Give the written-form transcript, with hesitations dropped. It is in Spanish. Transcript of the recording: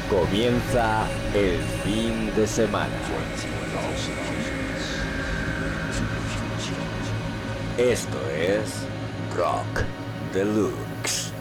Comienza el fin de semana. Esto es Rock Deluxe.